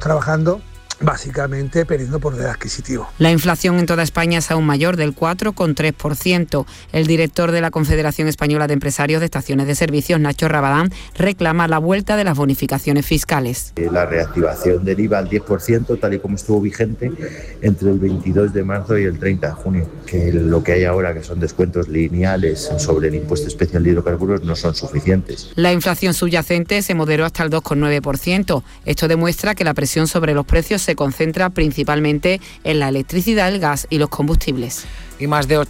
trabajando básicamente perdiendo poder adquisitivo. La inflación en toda España es aún mayor, del 4,3%. El director de la Confederación Española de Empresarios de Estaciones de Servicios, Nacho Rabadán, reclama la vuelta de las bonificaciones fiscales. La reactivación del IVA al 10%, tal y como estuvo vigente entre el 22 de marzo y el 30 de junio, que lo que hay ahora, que son descuentos lineales sobre el impuesto especial de hidrocarburos, no son suficientes. La inflación subyacente se moderó hasta el 2,9%. Esto demuestra que la presión sobre los precios se concentra principalmente en la electricidad, el gas y los combustibles. Y más de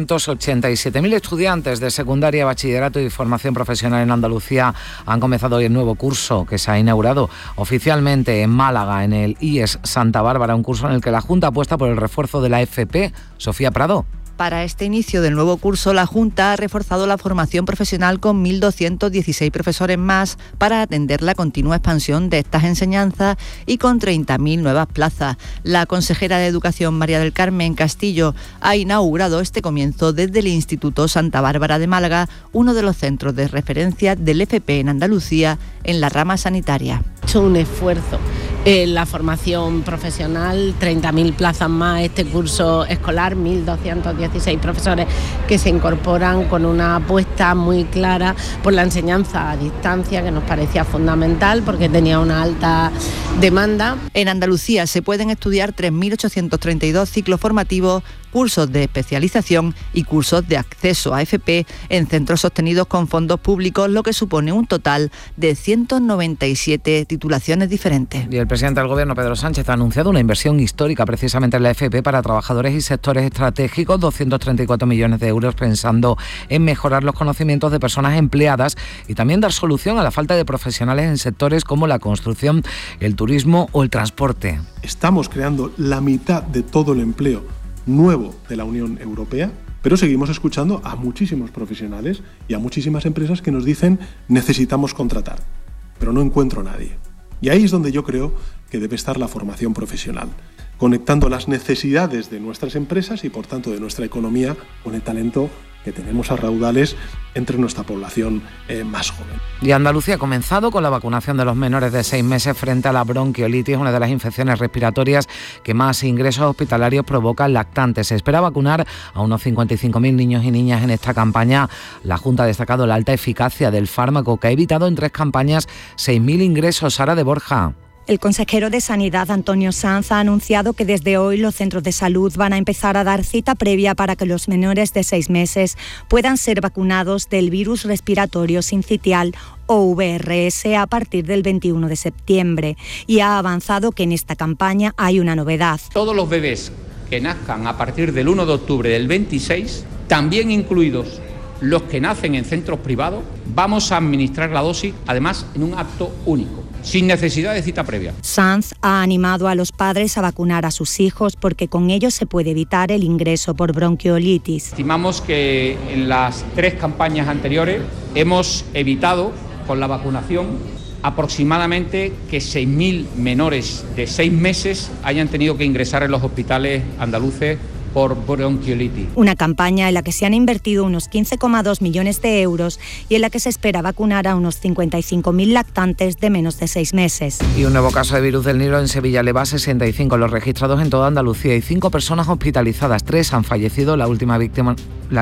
887.000 estudiantes de secundaria, bachillerato y formación profesional en Andalucía han comenzado hoy el nuevo curso que se ha inaugurado oficialmente en Málaga, en el IES Santa Bárbara, un curso en el que la Junta apuesta por el refuerzo de la FP. Sofía Prado. Para este inicio del nuevo curso, la Junta ha reforzado la formación profesional con 1.216 profesores más para atender la continua expansión de estas enseñanzas y con 30.000 nuevas plazas. La consejera de Educación, María del Carmen Castillo, ha inaugurado este comienzo desde el Instituto Santa Bárbara de Málaga, uno de los centros de referencia del FP en Andalucía en la rama sanitaria. Ha hecho un esfuerzo en la formación profesional, 30.000 plazas más este curso escolar, 1.216 profesores que se incorporan con una apuesta muy clara por la enseñanza a distancia, que nos parecía fundamental porque tenía una alta demanda. En Andalucía se pueden estudiar 3.832 ciclos formativos, cursos de especialización y cursos de acceso a FP en centros sostenidos con fondos públicos, lo que supone un total de 197 titulaciones diferentes. Y el presidente del Gobierno, Pedro Sánchez, ha anunciado una inversión histórica precisamente en la FP para trabajadores y sectores estratégicos, 234 millones de euros, pensando en mejorar los conocimientos de personas empleadas y también dar solución a la falta de profesionales en sectores como la construcción, el turismo o el transporte. Estamos creando la mitad de todo el empleo nuevo de la Unión Europea, pero seguimos escuchando a muchísimos profesionales y a muchísimas empresas que nos dicen necesitamos contratar, pero no encuentro a nadie. Y ahí es donde yo creo que debe estar la formación profesional, conectando las necesidades de nuestras empresas y por tanto de nuestra economía con el talento que tenemos a raudales entre nuestra población más joven. Y Andalucía ha comenzado con la vacunación de los menores de 6 meses frente a la bronquiolitis, una de las infecciones respiratorias que más ingresos hospitalarios provocan lactantes. Se espera vacunar a unos 55.000 niños y niñas en esta campaña. La Junta ha destacado la alta eficacia del fármaco, que ha evitado en 3 campañas 6.000 ingresos. Sara de Borja. El consejero de Sanidad, Antonio Sanz, ha anunciado que desde hoy los centros de salud van a empezar a dar cita previa para que los menores de 6 meses puedan ser vacunados del virus respiratorio sincitial o VRS a partir del 21 de septiembre. Y ha avanzado que en esta campaña hay una novedad. Todos los bebés que nazcan a partir del 1 de octubre del 26, también incluidos los que nacen en centros privados, vamos a administrar la dosis, además, en un acto único, sin necesidad de cita previa. Sanz ha animado a los padres a vacunar a sus hijos porque con ello se puede evitar el ingreso por bronquiolitis. Estimamos que en las 3 campañas anteriores hemos evitado con la vacunación aproximadamente que 6.000 menores de 6 meses hayan tenido que ingresar en los hospitales andaluces por bronquiolitis. Una campaña en la que se han invertido unos 15,2 millones de euros y en la que se espera vacunar a unos 55.000 lactantes de menos de 6 meses. Y un nuevo caso de virus del Nilo en Sevilla, eleva a 65 los registrados en toda Andalucía y 5 personas hospitalizadas. 3 han fallecido. La última víctima,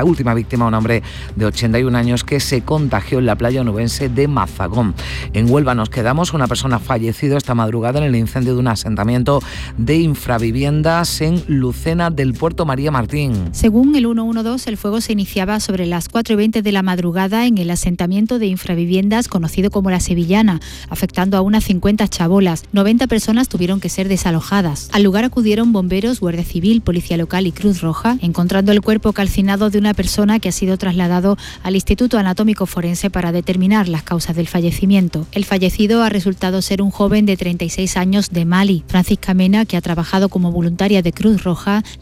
un hombre de 81 años que se contagió en la playa onubense de Mazagón. En Huelva nos quedamos. Una persona ha fallecido esta madrugada en el incendio de un asentamiento de infraviviendas en Lucena del Puerto. María Martín. Según el 112, el fuego se iniciaba sobre las 4:20 de la madrugada en el asentamiento de infraviviendas conocido como La Sevillana, afectando a unas 50 chabolas. 90 personas tuvieron que ser desalojadas. Al lugar acudieron bomberos, Guardia Civil, Policía Local y Cruz Roja, encontrando el cuerpo calcinado de una persona que ha sido trasladado al Instituto Anatómico Forense para determinar las causas del fallecimiento. El fallecido ha resultado ser un joven de 36 años de Mali. Francisca Mena, que ha trabajado como voluntaria de Cruz Roja, le conocía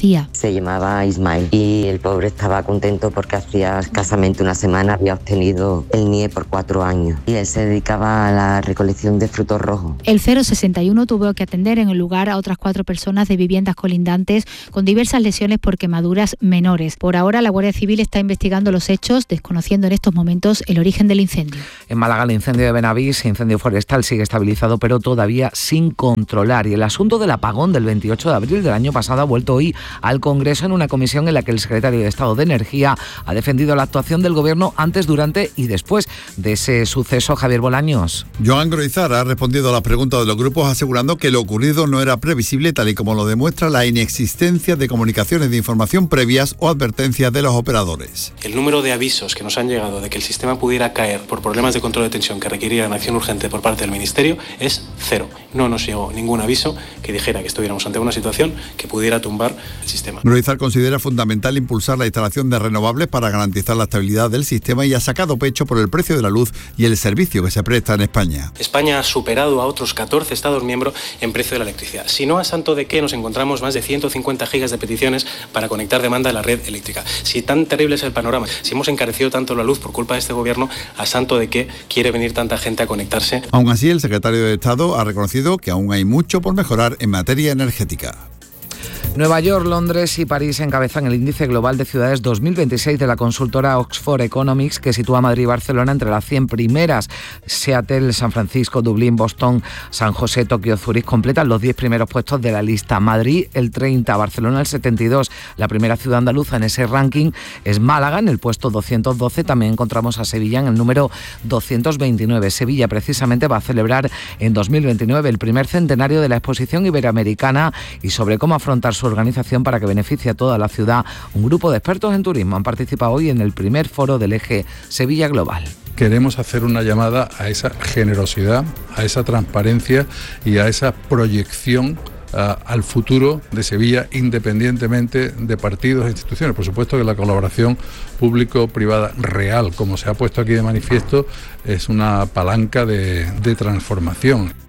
García. Se llamaba Ismael y el pobre estaba contento porque hacía escasamente una semana había obtenido el NIE por 4 años y él se dedicaba a la recolección de frutos rojos. El 061 tuvo que atender en el lugar a otras 4 personas de viviendas colindantes con diversas lesiones por quemaduras menores. Por ahora, la Guardia Civil está investigando los hechos, desconociendo en estos momentos el origen del incendio. En Málaga, el incendio de Benavís, incendio forestal, sigue estabilizado, pero todavía sin controlar. Y el asunto del apagón del 28 de abril del año pasado ha vuelto hoy al Congreso en una comisión en la que el secretario de Estado de Energía ha defendido la actuación del Gobierno antes, durante y después de ese suceso. Javier Bolaños. Joan Groizar ha respondido a las preguntas de los grupos asegurando que lo ocurrido no era previsible, tal y como lo demuestra la inexistencia de comunicaciones de información previas o advertencias de los operadores. El número de avisos que nos han llegado de que el sistema pudiera caer por problemas de control de tensión que requerían acción urgente por parte del Ministerio es 0. No nos llegó ningún aviso que dijera que estuviéramos ante una situación que pudiera tumbar el sistema. Groizar considera fundamental impulsar la instalación de renovables para garantizar la estabilidad del sistema y ha sacado pecho por el precio de la luz y el servicio que se presta en España. España ha superado a otros 14 Estados miembros en precio de la electricidad. Si no, a santo de qué nos encontramos más de 150 gigas de peticiones para conectar demanda a la red eléctrica. Si tan terrible es el panorama, si hemos encarecido tanto la luz por culpa de este gobierno, a santo de qué quiere venir tanta gente a conectarse. Aún así, el secretario de Estado ha reconocido que aún hay mucho por mejorar en materia energética. Nueva York, Londres y París encabezan el índice global de ciudades 2026 de la consultora Oxford Economics, que sitúa a Madrid y Barcelona entre las 100 primeras. Seattle, San Francisco, Dublín, Boston, San José, Tokio, Zurich completan los 10 primeros puestos de la lista. Madrid el 30, Barcelona el 72. La primera ciudad andaluza en ese ranking es Málaga, en el puesto 212. También encontramos a Sevilla en el número 229. Sevilla precisamente va a celebrar en 2029 el primer centenario de la Exposición Iberoamericana, y sobre cómo afrontar su organización para que beneficie a toda la ciudad, un grupo de expertos en turismo han participado hoy en el primer foro del eje Sevilla Global. Queremos hacer una llamada a esa generosidad, a esa transparencia y a esa proyección al futuro de Sevilla, independientemente de partidos e instituciones. Por supuesto que la colaboración público-privada real, como se ha puesto aquí de manifiesto, es una palanca de transformación.